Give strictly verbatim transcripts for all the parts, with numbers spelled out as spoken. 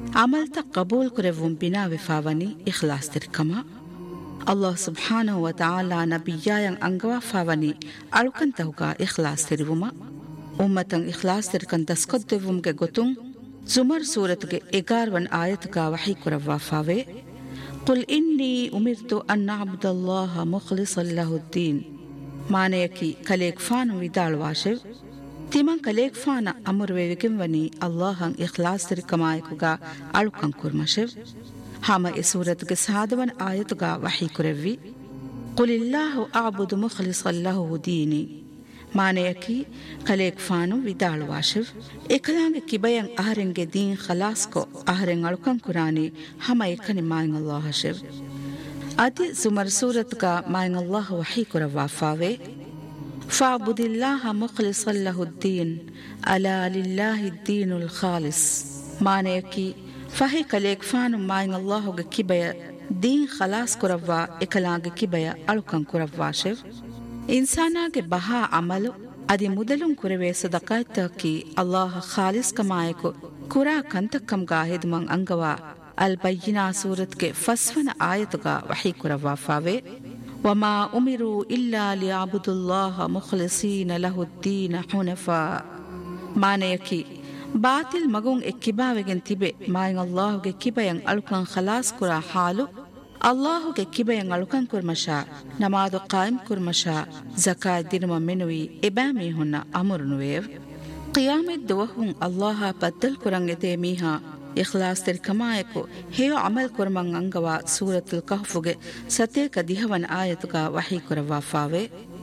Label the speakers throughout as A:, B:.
A: ಅಮಲ್ತ ಕಬೂಲ್ ಕುರೆವುಂ ಬಿನಾ ವಿಫಾವನಿ ಇಖ್ಲಾಸ್ ತಿರ್ಕಮ ಅಲ್ಲಾಹ್ ಸುಬ್ಹಾನಹು ವ ತಆಲಾ ನಬಿಯಾಯಂ ಅಂಗವಾ ಫಾವನಿ ಅಳುಕಂತಹುಗ ಇಖ್ಲಾಸ್ ತಿರುವುಮ ಉಮ್ಮತಂ ಇಖ್ಲಾಸ್ ತಿರ್ಕಂ ದಸ್ಕೊದ್ದೆವುಂಗೆ ಗೊತ್ತುಂ ಜುಮರ್ ಸೂರತ್ಗೆ ಎಗಾರ್ವನ್ ಆಯತುಗ ವಹಿ ಕುರವ್ವಾ ಫಾವೆ ಕುಲ್ ಇನ್ನಿ ಉಮಿರ್ತು ಅನ್ ಅಬ್ದಲ್ಲಾಹ ಮುಖ್ಲಿಸನ್ ಲಹುದ್ದೀನ್ ಮಾನೆಯಕಿ ಕಲೇಗ್ ಫಾನು ವಿದಾಳ್ವಾಶೆವ್ ತಿಮಂ ಕಲೇಗ್ ಫಾನ ಅಮುರ್ವೆವಿಗೆಂವನಿ ಅಲ್ಲಾಹಂ ಇಖ್ಲಾಸ್ ತಿರ್ಕಮಾಯಕುಗ ಅಳುಕಂ ಕುರ್ಮಶೆವ್ ಹಾಮ ಎ ಸೂರತ್ಗೆ ಸಾದವನ್ ಆಯತುಗ ವಹಿ ಕುರೆವ್ವಿ ಕುಲಿಲ್ಲಾಹು ಅಬುದು ಮುಖ್ಲಿಸನ್ ಲಹು ದೀನಿ ಮಾನೆಯಕಿ ಕಲೇಗ್ ಫಾನು ವಿದಾಳ್ವಾಶೆವ್ ಎಕಲಾಂಗೆ ಕಿಬಯಂ ಅಹರೆಂಗೆ ದೀನ್ ಖಲಾಸ್ಕೊ ಅಹರೆಂ ಅಳುಕಂ ಕುರಾನಿ ಹಮ ಎಕನಿ ಮಾಯಂ ಅಲ್ಲಾಹ ಶೆವ್ ಅದಿ ಸುಮರ್ ಸೂರತ್ಗ ಮಾಯಂ ಅಲ್ಲಾಹ ವಹಿ ಕುರವ್ವಾ ಫಾವೆ ಫಾಬುದಿಲ್ಲಾಹ ಮುಖ್ಲಿಸನ್ ಲಹುದ್ದೀನ್ ಅಲಾ ಲಿಲ್ಲಾಹಿ ದ್ದೀನುಲ್ ಖಾಲಿಸ್ ಮಾನೆಯಕಿ ಫಹಿ ಕಲೇಗ್ ಫಾನು ಮಾಯಂ ಅಲ್ಲಾಹುಗೆ ಕಿಬಯ ದೀನ್ ಖಲಾಸ್ ಕುರವ್ವಾ ಎಕಲಾಂಗೆ ಕಿಬಯ ಅಳುಕಂ ಕುರವ್ವಾ ಶೆವ್ ಇನ್ಸಾನಾಗೆ ಬಹಾ ಅಮಲು ಅದಿ ಮುದಲುಂ ಕುರವೆ ಸದಕಾಯ್ತಕಿ ಅಲ್ಲಾಹ ಖಾಲಿಸ್ ಕಮಾಯಕು ಕುರಾ ಕಂತಕ್ಕಂಗಾ ಹಿದ್ಮಂ ಅಂಗವಾ ಅಲ್ ಬಯ್ಯಿನಾ ಸೂರತ್ಗೆ ಫಸ್ವನ ಆಯತುಗ ವಹಿ ಕುರವ್ವಾ ಫಾವೆ ವಮಾ ಉಮಿರು ಇಲ್ಲಾ ಲಿಯಅಬುದುಲ್ಲಾಹ ಮುಖ್ಲಿಸೀನ ಲಹುದ್ದೀನ ಹುನಫಾ ಮಾನೆಯಕಿ ಬಾತಿಲ್ ಮಗುಂ ಎ ಕಿಬಾವೆಗೆನ್ ತಿಬೆ ಮಾಯಂ ಅಲ್ಲಾಹುಗೆ ಕಿಬಯಂ ಅಳುಕಂ ಖಲಾಸ್ ಕುರಾ ಹಾಲು ಅಲ್ಲಾಹುಗೆ ಕಿಬಯಂ ಅಳುಕಂ ಕುರ್ಮಶಾ ನಮಾದು ಕಾಯಿಂ ಕುರ್ಮಶಾ ಜಕಾತ್ ದಿನಮ ಮೆನುವಿ ಎಬಾಮಿ ಹುನ್ನ ಅಮುರುನುವೇವ್ ಕಿಯಾಮೆತ್ ದುವಹುಂ ಅಲ್ಲಾಹ ಬದ್ದಲ್ ಕುರಂಗೆ ದೇ ಮೀಹಾ ಇಖ್ಲಾಸ್ ತಿರ್ಕಮಾಯಕು ಹೇಯೋ ಅಮಲ್ ಕುರ್ಮಂ ಅಂಗವಾ ಸೂರತುಲ್ ಕಹ್ಫುಗೆ ಸತೇಕ ದಿಹವನ್ ಆಯತುಗ ವಹಿ ಕುರವ್ವಾ ಫಾವೆ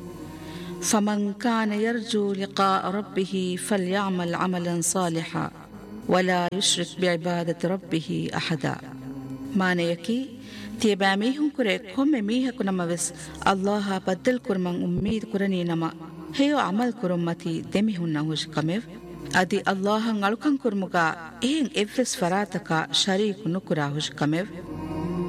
A: ಫಮನ್ ಕಾನ ಯರ್ಜು ಲಿಕಾ ರಬ್ಬಿಹಿ ಫಲ್ಯಅಮಲ್ ಅಮಲನ್ ಸಾಲಿಹಾ ವಲಾ ಯುಶ್ರಿಕ್ ಬಿಇಬಾದತಿ ರಬ್ಬಿಹಿ ಅಹದಾ ಮಾನೆಯಕಿ ತಿಯಬಾ ಮೀಹುಂ ಕುರೆ ಕೊಮ್ಮೆ ಮೀಹಕು ನಮವೆಸ್ ಅಲ್ಲಾಹ ಬದ್ದಲ್ ಕುರ್ಮಂ ಉಮ್ಮೀದ್ ಕುರನಿ ನಮ ಹೇಯೋ ಅಮಲ್ ಕುರುಂ ಮತಿ ದೆಮಿಹುನ್ನ ಹುಷ್ ಕಮೆವ್ ಅದಿ ಅಲ್ಲಾಹಂ ಅಳುಕಂ ಕುರ್ಮುಗ ಏನ್ ಎವ್ವೆಸ್ ಫರಾತಕ ಶರೀಕು ನುಕುರಾ ಹುಷ್ ಕಮೆವ್